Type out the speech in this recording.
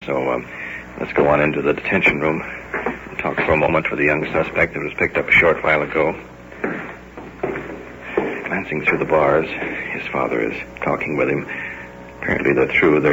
So let's go on into the detention room and talk for a moment with the young suspect that was picked up a short while ago. Glancing through the bars, his father is talking with him. Apparently they're through.